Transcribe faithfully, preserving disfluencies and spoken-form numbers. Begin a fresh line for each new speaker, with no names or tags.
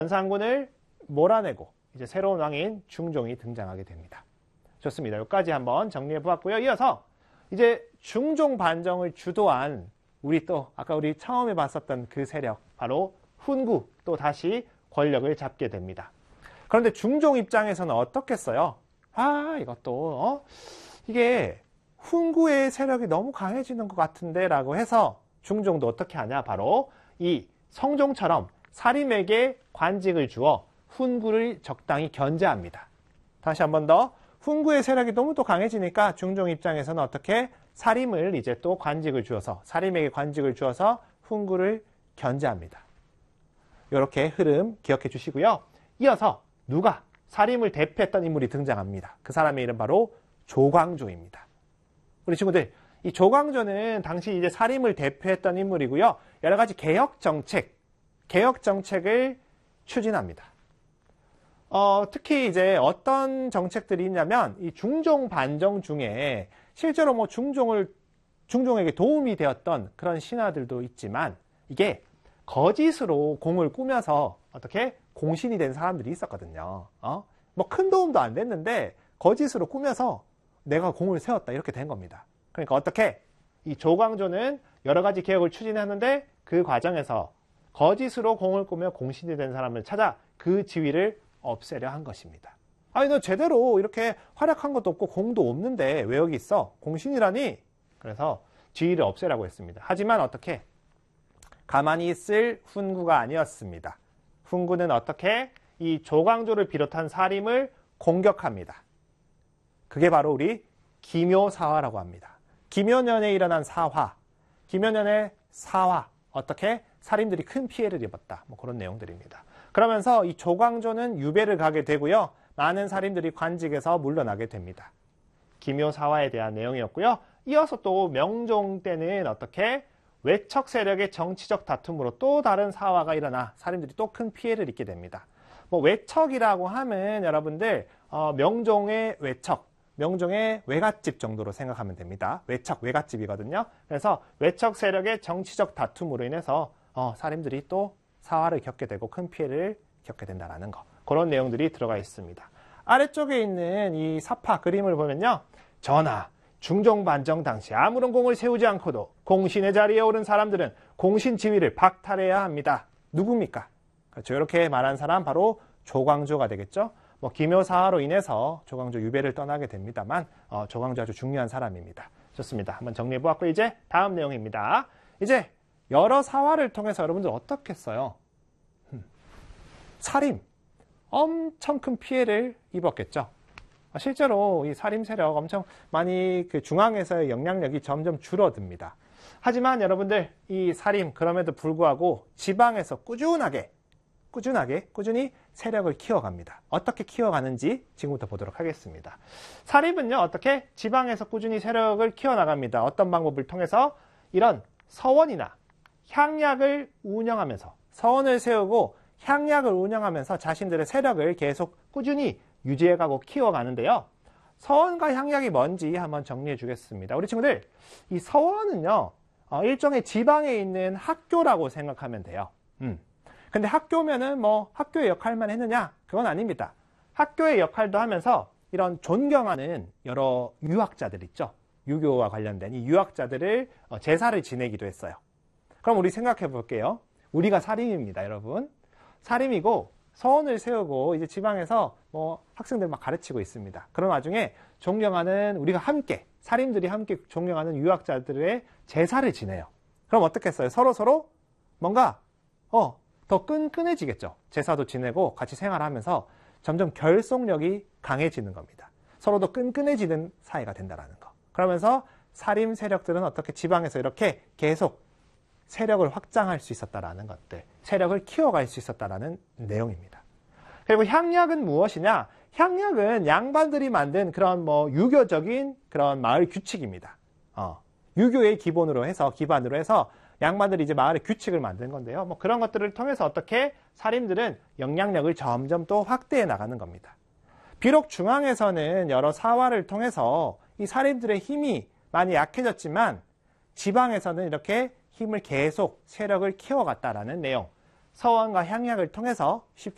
연산군을 몰아내고 이제 새로운 왕인 중종이 등장하게 됩니다. 좋습니다. 여기까지 한번 정리해 보았고요. 이어서 이제 중종 반정을 주도한 우리 또 아까 우리 처음에 봤었던 그 세력, 바로 훈구, 또 다시 권력을 잡게 됩니다. 그런데 중종 입장에서는 어떻겠어요? 아, 이것도 어? 이게 훈구의 세력이 너무 강해지는 것 같은데 라고 해서 중종도 어떻게 하냐? 바로 이 성종처럼 사림에게 관직을 주어 훈구를 적당히 견제합니다. 다시 한 번 더, 훈구의 세력이 너무 또 강해지니까 중종 입장에서는 어떻게 사림을 이제 또 관직을 주어서, 사림에게 관직을 주어서 훈구를 견제합니다. 이렇게 흐름 기억해 주시고요. 이어서 누가 사림을 대표했던 인물이 등장합니다. 그 사람의 이름 바로 조광조입니다. 우리 친구들, 이 조광조는 당시 이제 사림을 대표했던 인물이고요. 여러 가지 개혁 정책, 개혁 정책을 추진합니다. 어, 특히 이제 어떤 정책들이 있냐면 이 중종 반정 중에 실제로 뭐 중종을 중종에게 도움이 되었던 그런 신하들도 있지만 이게 거짓으로 공을 꾸며서 어떻게 공신이 된 사람들이 있었거든요. 어? 뭐 큰 도움도 안 됐는데 거짓으로 꾸며서 내가 공을 세웠다 이렇게 된 겁니다. 그러니까 어떻게 이 조광조는 여러 가지 개혁을 추진하는데 그 과정에서 거짓으로 공을 꾸며 공신이 된 사람을 찾아 그 지위를 없애려 한 것입니다. 아니 너 제대로 이렇게 활약한 것도 없고 공도 없는데 왜 여기 있어? 공신이라니? 그래서 지위를 없애라고 했습니다. 하지만 어떻게? 가만히 있을 훈구가 아니었습니다. 훈구는 어떻게? 이 조광조를 비롯한 사림을 공격합니다. 그게 바로 우리 기묘사화라고 합니다. 기묘년에 일어난 사화, 기묘년의 사화, 어떻게? 사림들이 큰 피해를 입었다. 뭐 그런 내용들입니다. 그러면서 이 조광조는 유배를 가게 되고요. 많은 사림들이 관직에서 물러나게 됩니다. 기묘사화에 대한 내용이었고요. 이어서 또 명종 때는 어떻게? 외척 세력의 정치적 다툼으로 또 다른 사화가 일어나 사림들이 또 큰 피해를 입게 됩니다. 뭐 외척이라고 하면 여러분들 어, 명종의 외척, 명종의 외갓집 정도로 생각하면 됩니다. 외척, 외갓집이거든요. 그래서 외척 세력의 정치적 다툼으로 인해서 어, 사림들이 또 사화를 겪게 되고 큰 피해를 겪게 된다는 거. 그런 내용들이 들어가 있습니다. 아래쪽에 있는 이 사파 그림을 보면요. 전하, 중종 반정 당시 아무런 공을 세우지 않고도 공신의 자리에 오른 사람들은 공신 지위를 박탈해야 합니다. 누굽니까? 그렇죠. 이렇게 말한 사람 바로 조광조가 되겠죠. 뭐 기묘사화로 인해서 조광조 유배를 떠나게 됩니다만 어, 조광조 아주 중요한 사람입니다. 좋습니다. 한번 정리해 보았고 이제 다음 내용입니다. 이제 여러 사화를 통해서 여러분들 어떻겠어요? 음, 사림 엄청 큰 피해를 입었겠죠. 실제로 이 사림 세력 엄청 많이 그 중앙에서의 영향력이 점점 줄어듭니다. 하지만 여러분들 이 사림 그럼에도 불구하고 지방에서 꾸준하게 꾸준하게 꾸준히 세력을 키워갑니다. 어떻게 키워가는지 지금부터 보도록 하겠습니다. 사림은요 어떻게 지방에서 꾸준히 세력을 키워나갑니다. 어떤 방법을 통해서 이런 서원이나 향약을 운영하면서 서원을 세우고 향약을 운영하면서 자신들의 세력을 계속 꾸준히 유지해가고 키워가는데요. 서원과 향약이 뭔지 한번 정리해 주겠습니다. 우리 친구들, 이 서원은요, 어, 일종의 지방에 있는 학교라고 생각하면 돼요. 음. 근데 학교면은 뭐 학교의 역할만 했느냐? 그건 아닙니다. 학교의 역할도 하면서 이런 존경하는 여러 유학자들 있죠. 유교와 관련된 이 유학자들을 어, 제사를 지내기도 했어요. 그럼 우리 생각해 볼게요. 우리가 사림입니다, 여러분. 사림이고 서원을 세우고 이제 지방에서 뭐 학생들 막 가르치고 있습니다. 그런 와중에 존경하는 우리가 함께 사림들이 함께 존경하는 유학자들의 제사를 지내요. 그럼 어떻겠어요? 서로 서로 뭔가 어, 더 끈끈해지겠죠. 제사도 지내고 같이 생활하면서 점점 결속력이 강해지는 겁니다. 서로 더 끈끈해지는 사이가 된다는 거. 그러면서 사림 세력들은 어떻게 지방에서 이렇게 계속 세력을 확장할 수 있었다라는 것들, 세력을 키워갈 수 있었다라는 내용입니다. 그리고 향약은 무엇이냐? 향약은 양반들이 만든 그런 뭐 유교적인 그런 마을 규칙입니다. 어, 유교의 기본으로 해서 기반으로 해서 양반들이 이제 마을의 규칙을 만든 건데요. 뭐 그런 것들을 통해서 어떻게 사림들은 영향력을 점점 또 확대해 나가는 겁니다. 비록 중앙에서는 여러 사화를 통해서 이 사림들의 힘이 많이 약해졌지만 지방에서는 이렇게 힘을 계속 세력을 키워갔다라는 내용, 서원과 향약을 통해서 쉽게